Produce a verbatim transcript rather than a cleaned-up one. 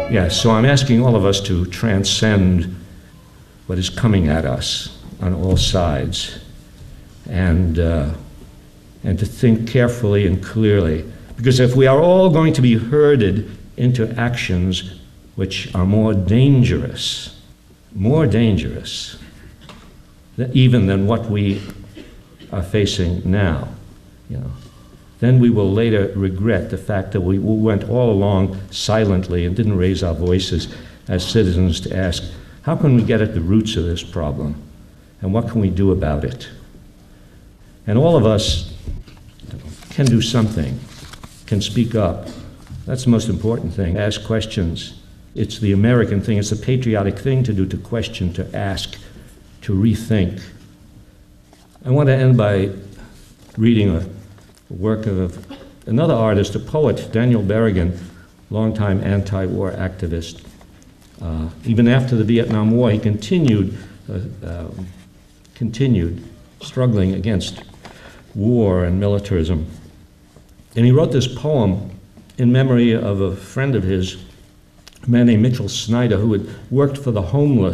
Yes, so I'm asking all of us to transcend what is coming at us on all sides, and uh, and to think carefully and clearly. Because if we are all going to be herded into actions which are more dangerous, more dangerous, th- even than what we are facing now, you know, then we will later regret the fact that we went all along silently and didn't raise our voices as citizens to ask, how can we get at the roots of this problem? And what can we do about it? And all of us can do something, can speak up. That's the most important thing. Ask questions. It's the American thing, it's a patriotic thing to do, to question, to ask, to rethink. I want to end by reading a work of another artist, a poet, Daniel Berrigan, longtime anti-war activist. Uh, even after the Vietnam War, he continued, uh, uh, continued struggling against war and militarism. And he wrote this poem in memory of a friend of his, a man named Mitchell Snyder, who had worked for the homeless